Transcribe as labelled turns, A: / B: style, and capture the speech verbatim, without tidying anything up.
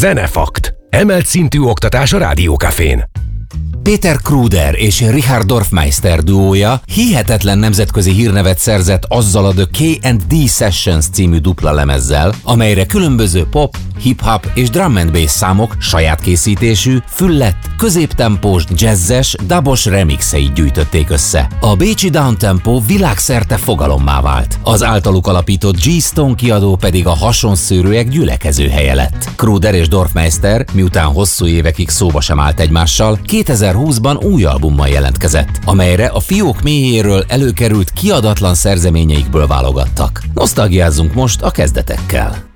A: Zenefakt. Emelt szintű oktatás a Rádiókafén.
B: Peter Kruder és Richard Dorfmeister duója hihetetlen nemzetközi hírnevet szerzett azzal a The K and D Sessions című dupla lemezzel, amelyre különböző pop, hip-hop és drum and bass számok saját készítésű, füllett, középtempós, jazzes, dubos remixeit gyűjtötték össze. A bécsi downtempo világszerte fogalommá vált. Az általuk alapított G-Stone kiadó pedig a hasonszőrűek gyülekező helye lett. Kruder és Dorfmeister, miután hosszú évekig szóba sem állt egymással, kétezer-húszban új albummal jelentkezett, amelyre a fiók mélyéről előkerült kiadatlan szerzeményeikből válogattak. Nosztalgiázzunk most a kezdetekkel.